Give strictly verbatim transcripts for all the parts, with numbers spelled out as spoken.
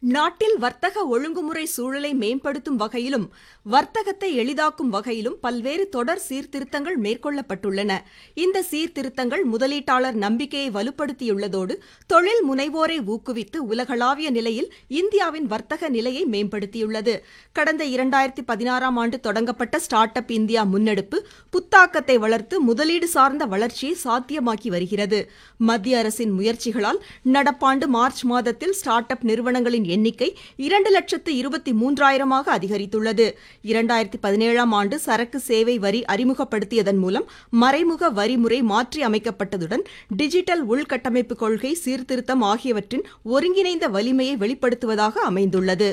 நாட்டில் வர்த்தக ஒழுங்குமுறை சூழலை மேம்படுத்தும் வகையிலும் வர்த்தகத்தை எளிதாக்கும் வகையிலும் பல்வேறு தொடர் சீர்திருத்தங்கள் மேற்கொள்ளப்பட்டுள்ளன. இந்த சீர்திருத்தங்கள் முதலீட்டாளர் நம்பிக்கையை வலுப்படுத்தியுள்ளதோடு தொழில் முனைவோரை ஊக்குவித்து உலகளாவிய நிலையில் இந்தியாவின் வர்த்தக நிலையை மேம்படுத்தியுள்ளது. கடந்த இரண்டாயிரத்தி பதினாறாம் ஆண்டு தொடங்கப்பட்ட ஸ்டார்ட் அப் இந்தியா முன்னெடுப்பு புத்தாக்கத்தை வளர்த்து முதலீடு சார்ந்த வளர்ச்சியை சாத்தியமாக்கி வருகிறது. மத்திய அரசின் முயற்சிகளால் நடப்பாண்டு மார்ச் மாதத்தில் ஸ்டார்ட் அப் நிறுவனங்களின் எண்ணிக்கை இரண்டு லட்சத்து இருபத்தி மூன்றாயிரமாக அதிகரித்துள்ளது. இரண்டாயிரத்தி பதினேழாம் ஆண்டு சரக்கு சேவை வரி அறிமுகப்படுத்தியதன் மூலம் மறைமுக வரி முறை மாற்றி அமைக்கப்பட்டதுடன் டிஜிட்டல் உள்கட்டமைப்பு கொள்கை சீர்திருத்தம் ஆகியவற்றின் ஒருங்கிணைந்த வலிமையை வெளிப்படுத்துவதாக அமைந்துள்ளது.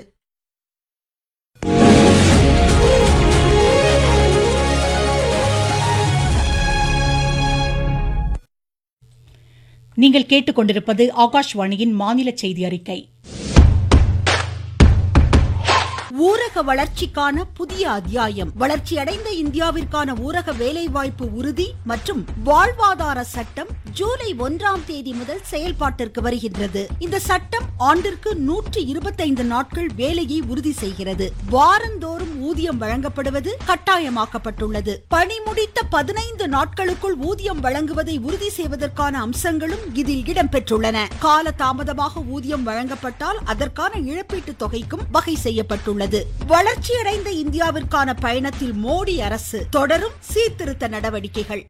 நீங்கள் கேட்டுக்கொண்டிருப்பது ஆகாஷ்வாணியின் மாநில செய்தி அறிக்கை. ஊரக வளர்ச்சிக்கான புதிய அத்தியாயம். வளர்ச்சியடைந்த இந்தியாவிற்கான ஊரக வேலைவாய்ப்பு உறுதி மற்றும் வாழ்வாதார சட்டம் ஜூலை ஒன்றாம் தேதி முதல் செயல்பாட்டிற்கு வருகின்றது. இந்த சட்டம் ஆண்டிற்கு நூற்று இருபத்தைந்து நாட்கள் வேலையை உறுதி செய்கிறது. வாரந்தோறும் ஊதியம் வழங்கப்படுவது கட்டாயமாக்கப்பட்டுள்ளது. பணி முடித்த பதினைந்து நாட்களுக்குள் ஊதியம் வழங்குவதை உறுதி செய்வதற்கான அம்சங்களும் இதில் இடம்பெற்றுள்ளன. கால தாமதமாக ஊதியம் வழங்கப்பட்டால் அதற்கான இழப்பீட்டு தொகைக்கும் வகை செய்யப்பட்டுள்ளது. வளர்ச்சியடைந்த இந்தியாவிற்கான பயணத்தில் மோடி அரசு தொடரும் சீர்திருத்த நடவடிக்கைகள்.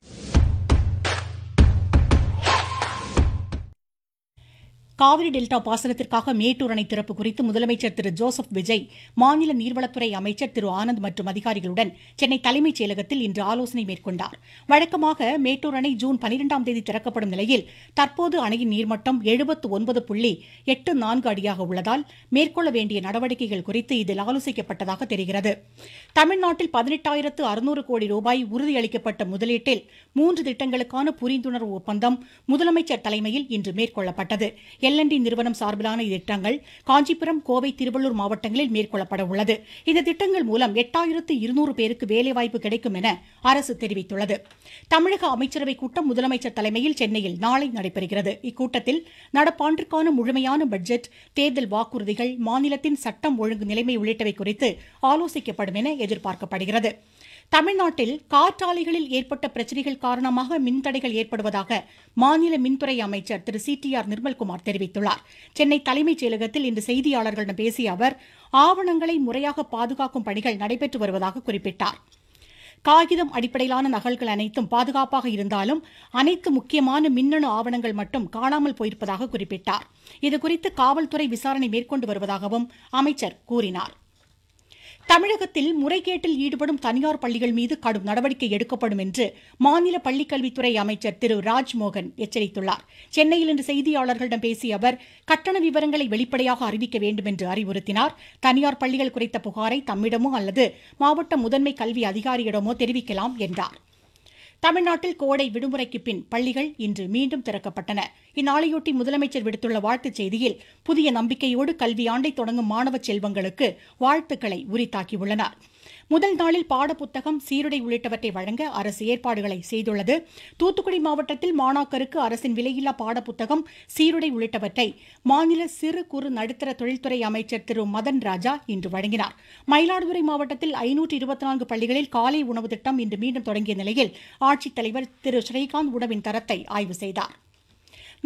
காவிரி டெல்டா பாசனத்திற்காக மேட்டூர் அணை திறப்பு குறித்து முதலமைச்சர் திரு ஜோசப் விஜய், மாநில நீர்வளத்துறை அமைச்சர் திரு ஆனந்த் மற்றும் அதிகாரிகளுடன் சென்னை தலைமைச் செயலகத்தில் இன்று ஆலோசனை மேற்கொண்டார். வழக்கமாக மேட்டூர் அணை ஜூன் பனிரெண்டாம் தேதி திறக்கப்படும் நிலையில் தற்போது அணையின் நீர்மட்டம் எழுபத்து ஒன்பது புள்ளி எட்டு நான்கு அடியாக உள்ளதால் மேற்கொள்ள வேண்டிய நடவடிக்கைகள் குறித்து இதில் ஆலோசிக்கப்பட்டதாக தெரிகிறது. தமிழ்நாட்டில் பதினெட்டாயிரத்து அறுநூறு கோடி ரூபாய் உறுதியளிக்கப்பட்ட முதலீட்டில் மூன்று திட்டங்களுக்கான புரிந்துணர்வு ஒப்பந்தம் முதலமைச்சர் தலைமையில் இன்று மேற்கொள்ளப்பட்டது. எல் அண்ட் டி நிறுவனம் சார்பிலான திட்டங்கள் காஞ்சிபுரம், கோவை, திருவள்ளூர் மாவட்டங்களில் மேற்கொள்ளப்பட உள்ளது. இந்த திட்டங்கள் மூலம் எட்டாயிரத்து இருநூறு பேருக்கு வேலைவாய்ப்பு கிடைக்கும் என அரசு தெரிவித்துள்ளது. தமிழக அமைச்சரவைக் கூட்டம் முதலமைச்சர் தலைமையில் சென்னையில் நாளை நடைபெறுகிறது. இக்கூட்டத்தில் நடப்பாண்டிற்கான முழுமையான பட்ஜெட், தேர்தல் வாக்குறுதிகள், மாநிலத்தின் சட்டம் ஒழுங்கு நிலைமை உள்ளிட்டவை குறித்து ஆலோசிக்கப்படும் என எதிர்பார்க்கப்படுகிறது. தமிழ்நாட்டில் காற்றாலைகளில் ஏற்பட்ட பிரச்சினைகள் காரணமாக மின்தடைகள் ஏற்படுவதாக மாநில மின்துறை அமைச்சர் திரு சி டி ஆர் நிர்மல்குமார் தெரிவித்துள்ளார். சென்னை தலைமைச் செயலகத்தில் இன்று செய்தியாளர்களிடம் பேசிய அவர் ஆவணங்களை முறையாக பாதுகாக்கும் பணிகள் நடைபெற்று வருவதாக குறிப்பிட்டார். காகிதம் அடிப்படையிலான நகல்கள் அனைத்தும் பாதுகாப்பாக இருந்தாலும் அனைத்து முக்கியமான மின்னணு ஆவணங்கள் மட்டும் காணாமல் போயிருப்பதாக குறிப்பிட்டார். இதுகுறித்து காவல்துறை விசாரணை மேற்கொண்டு வருவதாகவும் அமைச்சர் கூறினார். தமிழகத்தில் முறைகேட்டில் ஈடுபடும் தனியார் பள்ளிகள் மீது கடும் நடவடிக்கை எடுக்கப்படும் என்று மாநில பள்ளிக்கல்வித்துறை அமைச்சர் திரு ராஜ்மோகன் எச்சரித்துள்ளார். சென்னையில் இன்று செய்தியாளர்களிடம் பேசிய அவர் கட்டண விவரங்களை வெளிப்படையாக அறிவிக்க வேண்டும் என்று அறிவுறுத்தினார். தனியார் பள்ளிகள் குறித்த புகாரை தம்மிடமோ அல்லது மாவட்ட முதன்மை கல்வி அதிகாரியிடமோ தெரிவிக்கலாம் என்றார். தமிழ்நாட்டில் கோடை விடுமுறைக்கு பின் பள்ளிகள் இன்று மீண்டும் திறக்கப்பட்டன. இந்நாளையொட்டி முதலமைச்சர் விடுத்துள்ள வாழ்த்துச் செய்தியில் புதிய நம்பிக்கையோடு கல்வியாண்டை தொடங்கும் மாணவ செல்வங்களுக்கு வாழ்த்துக்களை உரித்தாக்கியுள்ளனர். முதல் நாளில் பாடப்புத்தகம், சீருடை உள்ளிட்டவற்றை வழங்க அரசு ஏற்பாடுகளை செய்துள்ளது. தூத்துக்குடி மாவட்டத்தில் மாணாக்கருக்கு அரசின் விலையில்லா பாடப்புத்தகம், சீருடை உள்ளிட்டவற்றை மாநில சிறு குறு நடுத்தர தொழில்துறை அமைச்சர் திரு மதன் ராஜா இன்று வழங்கினார். மயிலாடுதுறை மாவட்டத்தில் ஐநூற்று இருபத்தி நான்கு பள்ளிகளில் காலை உணவு திட்டம் இன்று மீண்டும் தொடங்கிய நிலையில் ஆட்சித்தலைவர் திரு ஸ்ரீகாந்த் உணவின் தரத்தை ஆய்வு செய்தார்.